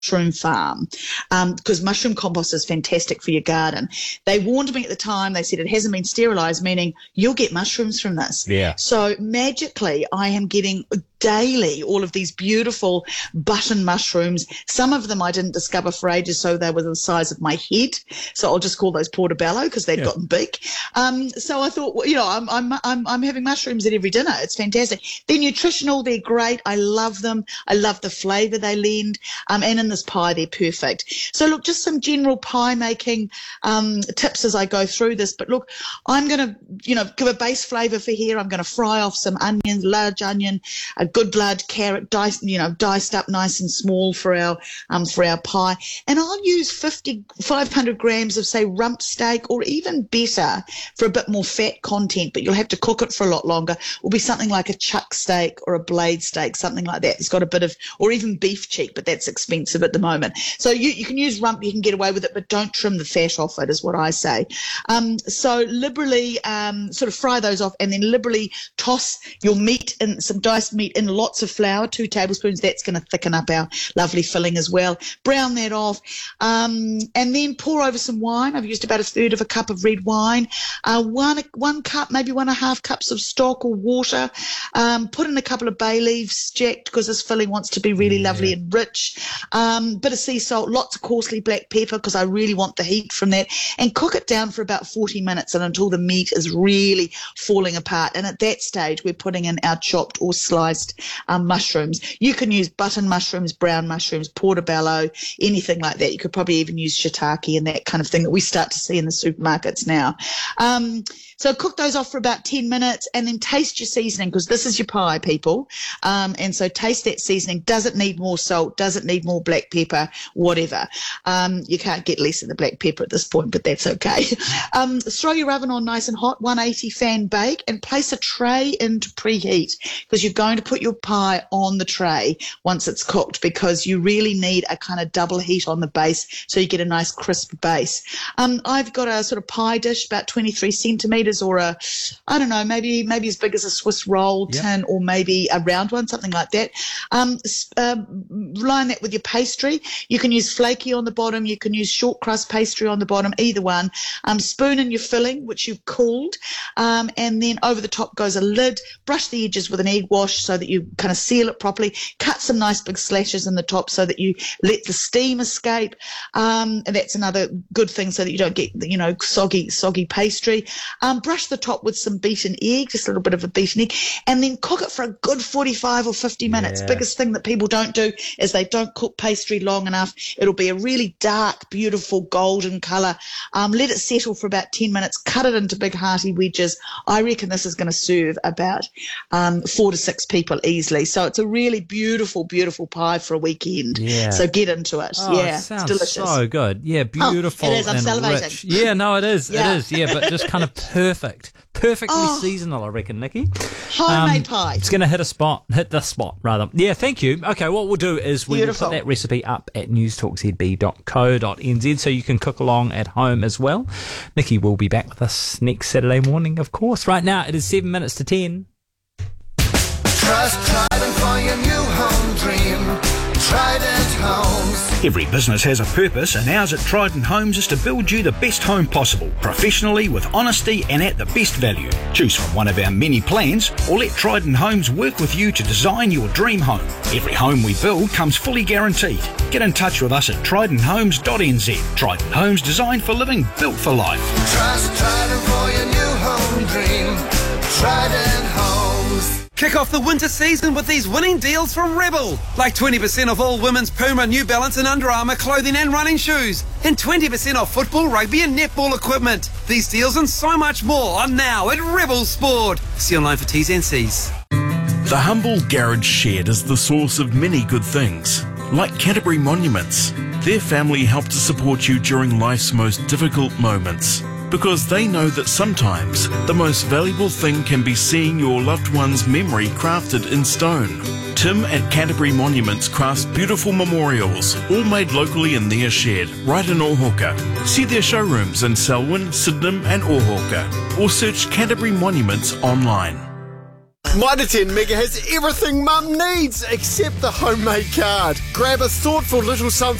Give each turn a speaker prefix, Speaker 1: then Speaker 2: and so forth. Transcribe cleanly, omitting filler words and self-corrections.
Speaker 1: mushroom farm, because mushroom compost is fantastic for your garden. They warned me at the time. They said it hasn't been sterilised, meaning you'll get mushrooms from this.
Speaker 2: Yeah.
Speaker 1: So magically, I am getting daily all of these beautiful button mushrooms. Some of them I didn't discover for ages, so they were the size of my head. So I'll just call those portobello because they'd gotten big. So I thought, well, you know, I'm having mushrooms at every dinner. It's fantastic. They're nutritional. They're great. I love them. I love the flavour they lend. And in this pie, they're perfect. So look, just some general pie making tips as I go through this. But look, I'm going to, you know, give a base flavour for here. I'm going to fry off some onions, large onion, a good blood carrot, diced up nice and small for our pie. And I'll use 500 grams of, say, rump steak, or even better for a bit more fat content, but you'll have to cook it for a lot longer. Will be something like a chuck steak or a blade steak, something like that. It's got a bit of, or even beef cheek, but that's expensive at the moment. So you can use rump, you can get away with it, but don't trim the fat off it, is what I say. So liberally sort of fry those off, and then liberally toss your meat in, some diced meat, in lots of flour, 2 tablespoons. That's going to thicken up our lovely filling as well. Brown that off, and then pour over some wine. I've used about 1/3 cup of red wine, one cup, maybe 1.5 cups of stock or water. Put in a couple of bay leaves, jacked, because this filling wants to be really lovely and rich. Bit of sea salt, lots of coarsely black pepper, because I really want the heat from that, and cook it down for about 40 minutes and until the meat is really falling apart. And at that stage, we're putting in our chopped or sliced mushrooms. You can use button mushrooms, brown mushrooms, portobello, anything like that. You could probably even use shiitake and that kind of thing that we start to see in the supermarkets now. So cook those off for about 10 minutes, and then taste your seasoning, because this is your pie, people. And so taste that seasoning. Does it need more salt? Does it need more black pepper? Whatever. You can't get less of the black pepper at this point, but that's okay. Throw your oven on nice and hot, 180 fan bake, and place a tray in to preheat, because you're going to put your pie on the tray once it's cooked, because you really need a kind of double heat on the base so you get a nice crisp base. I've got a sort of pie dish about 23 centimetres, or I don't know, maybe as big as a Swiss roll tin, or maybe a round one, something like that. Line that with your pastry. You can use flaky on the bottom. You can use short crust pastry on the bottom, either one. Spoon in your filling, which you've cooled, and then over the top goes a lid. Brush the edges with an egg wash so that you kind of seal it properly. Cut some nice big slashes in the top so that you let the steam escape. And that's another good thing, so that you don't get, you know, soggy pastry. Brush the top with some beaten egg, just a little bit of a beaten egg, and then cook it for a good 45 or 50 minutes. Biggest thing that people don't do is they don't cook pastry long enough. It'll be a really dark, beautiful golden colour. Let it settle for about 10 minutes. Cut it into big hearty wedges. I reckon this is going to serve about 4 to 6 people easily. So it's a really beautiful, beautiful pie for a weekend. Yeah. So get into it.
Speaker 2: Oh,
Speaker 1: yeah,
Speaker 2: it sounds
Speaker 1: it's delicious.
Speaker 2: So good. Yeah, beautiful.
Speaker 1: It is. I'm
Speaker 2: and
Speaker 1: salivating.
Speaker 2: Rich. Yeah, no, it is.
Speaker 1: Yeah.
Speaker 2: It is. Yeah, but just kind of perfectly seasonal, I reckon, Nikki.
Speaker 1: Homemade pie.
Speaker 2: It's going to hit the spot, rather. Yeah, thank you. Okay, what we'll do is we will put that recipe up at newstalkzb.co.nz so you can cook along at home as well. Nikki will be back with us next Saturday morning, of course. Right now, it is 7 minutes to 10.
Speaker 3: Trust Trident for your new home dream. Trident Homes.
Speaker 4: Every business has a purpose, and ours at Trident Homes is to build you the best home possible, professionally, with honesty and at the best value. Choose from one of our many plans, or let Trident Homes work with you to design your dream home. Every home we build comes fully guaranteed. Get in touch with us at tridenthomes.nz. Trident Homes, designed for living, built for life.
Speaker 3: Trust Trident for your new home dream. Trident Homes.
Speaker 5: Kick off the winter season with these winning deals from Rebel. Like 20% off all women's Puma, New Balance and Under Armour clothing and running shoes. And 20% off football, rugby and netball equipment. These deals and so much more are now at Rebel Sport. See online for T's and C's.
Speaker 6: The humble garage shed is the source of many good things. Like Canterbury Monuments, their family help to support you during life's most difficult moments. Because they know that sometimes the most valuable thing can be seeing your loved one's memory crafted in stone. Tim at Canterbury Monuments crafts beautiful memorials, all made locally in their shed, right in Ohoka. See their showrooms in Selwyn, Sydenham and Ohoka, or search Canterbury Monuments online.
Speaker 7: Mitre 10 Mega has everything Mum needs except the homemade card. Grab a thoughtful little something